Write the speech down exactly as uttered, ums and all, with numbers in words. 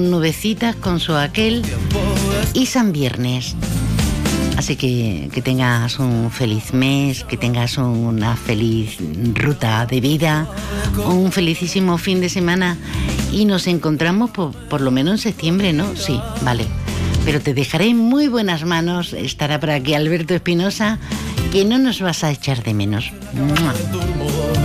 con nubecitas, con su aquel y San Viernes. Así que que tengas un feliz mes, que tengas una feliz ruta de vida, un felicísimo fin de semana y nos encontramos por, por lo menos en septiembre, ¿no? Sí, vale. Pero te dejaré en muy buenas manos. Estará por aquí Alberto Espinosa, que no nos vas a echar de menos. ¡Mua!